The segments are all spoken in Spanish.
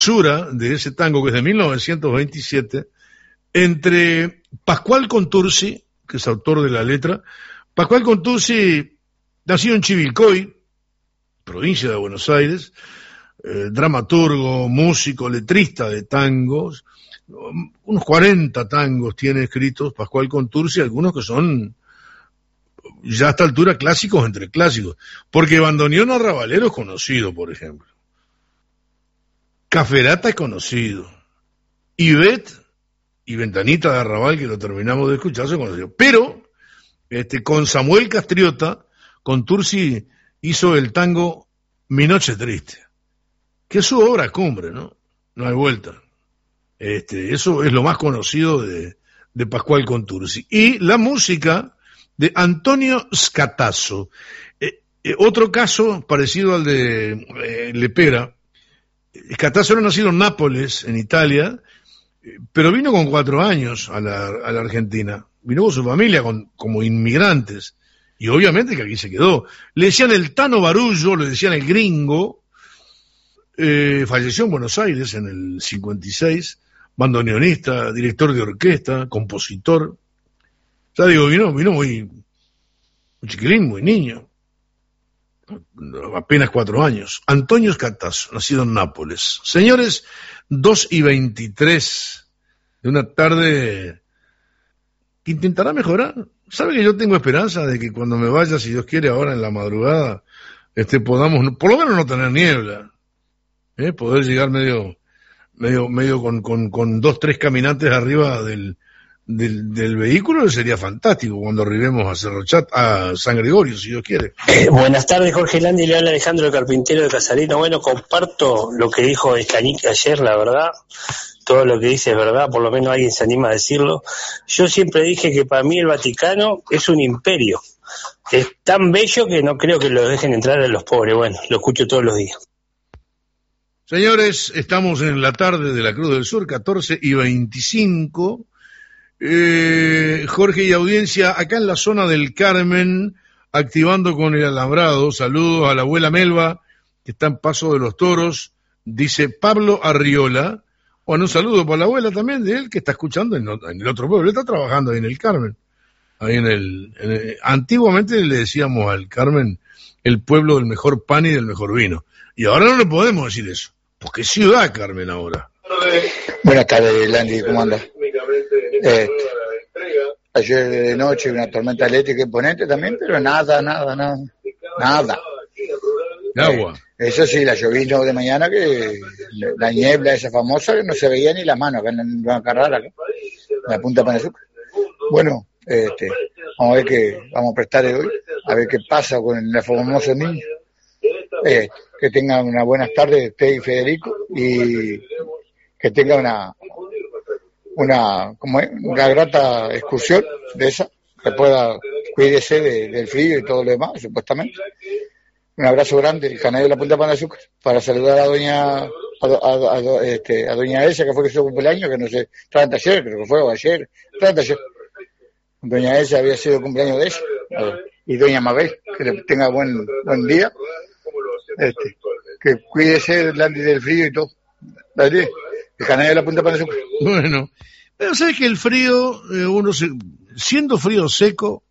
de ese tango que es de 1927, entre Pascual Contursi, que es autor de la letra. Pascual Contursi, nacido en Chivilcoy, provincia de Buenos Aires, dramaturgo, músico, letrista de tangos, unos 40 tangos tiene escritos Pascual Contursi, algunos que son ya a esta altura clásicos entre clásicos, porque Bandoneón Arrabalero es conocido, por ejemplo. Caferata es conocido. Ivette y Ventanita de Arrabal, que lo terminamos de escuchar, son conocidos. Pero, con Samuel Castriota, Contursi hizo el tango Mi Noche Triste, que es su obra cumbre, ¿no? No hay vuelta. Eso es lo más conocido de Pascual Contursi. Y la música de Antonio Scatazzo. Otro caso parecido al de Lepera. Scatazzo era nacido en Nápoles, en Italia, pero vino con 4 años a la Argentina. Vino con su familia como inmigrantes. Y obviamente que aquí se quedó. Le decían el Tano Barullo, le decían el gringo. Falleció en Buenos Aires en el 56. Bandoneonista, director de orquesta, compositor. Ya digo, vino muy chiquilín, muy niño. Apenas 4 años. Antonio Scatazzo, nacido en Nápoles. Señores, 2:23 de una tarde que intentará mejorar. ¿Sabe que yo tengo esperanza de que cuando me vaya, si Dios quiere, ahora en la madrugada, podamos, por lo menos no tener niebla, poder llegar medio con 2, 3 caminantes arriba del vehículo? Sería fantástico cuando arribemos a Cerro Chat, a San Gregorio, si Dios quiere. Buenas tardes, Jorge Landi, le habla Alejandro el Carpintero de Casarino. Bueno, comparto lo que dijo Escanique ayer, la verdad, todo lo que dice es verdad, por lo menos alguien se anima a decirlo. Yo siempre dije que para mí el Vaticano es un imperio, es tan bello que no creo que lo dejen entrar a los pobres. Bueno, lo escucho todos los días. Señores, estamos en la tarde de la Cruz del Sur, 14:25. Jorge y audiencia, acá en la zona del Carmen, activando con el alambrado. Saludos a la abuela Melba, que está en Paso de los Toros, dice Pablo Arriola. Bueno, un saludo para la abuela también de él, que está escuchando en el otro pueblo. Él está trabajando ahí en el Carmen. Ahí antiguamente le decíamos al Carmen el pueblo del mejor pan y del mejor vino. Y ahora no le podemos decir eso, porque es ciudad Carmen ahora. Buenas tardes, Landy, ¿cómo andas? Ayer de noche una tormenta eléctrica imponente también, pero nada. Agua. Eso sí, la llovizna de mañana, que la niebla esa famosa, que no se veía ni la mano acá en la carrera, en la punta de Panazúcar. Bueno, vamos a ver vamos a prestar hoy, a ver qué pasa con los famosos niños. Que tengan unas buenas tardes, usted y Federico, y que tengan una grata excursión de esa, que pueda cuídese del frío y todo lo demás, supuestamente. Un abrazo grande, el canario de la Punta de Azúcar, para saludar a doña Elsa, que fue su cumpleaños, que no sé, estaba en taller, creo que fue, o ayer, estaba en taller. Doña Elsa había sido el cumpleaños de ella, y doña Mabel, que le tenga buen día, que cuídese del frío y todo. Dale, el canario de la Punta de Azúcar. Bueno, pero sabes que el frío, siendo frío seco,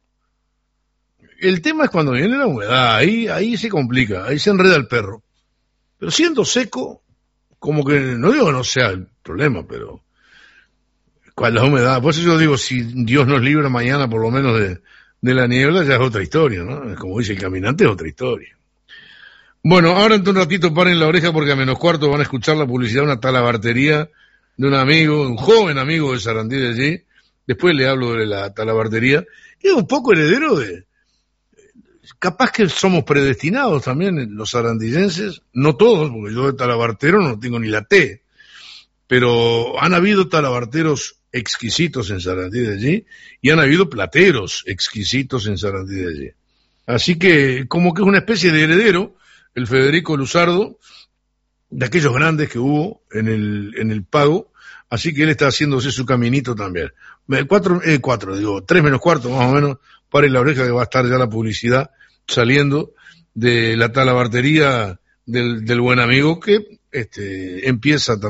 el tema es cuando viene la humedad, ahí se complica, ahí se enreda el perro. Pero siendo seco, como que, no digo que no sea el problema, pero con la humedad, por eso yo digo, si Dios nos libra mañana por lo menos de la niebla, ya es otra historia, ¿no? Como dice el caminante, es otra historia. Bueno, ahora en un ratito paren la oreja porque a -4 van a escuchar la publicidad de una talabartería de un amigo, un joven amigo de Sarandí de allí. Después le hablo de la talabartería, que es un poco heredero capaz que somos predestinados también los sarandillenses, no todos, porque yo de talabartero no tengo ni la T, pero han habido talabarteros exquisitos en Sarandí de allí y han habido plateros exquisitos en Sarandí de allí. Así que como que es una especie de heredero, el Federico Luzardo, de aquellos grandes que hubo en el pago, así que él está haciéndose su caminito también. 3 -4, más o menos, pare la oreja que va a estar ya la publicidad saliendo de la talabartería del buen amigo, que empieza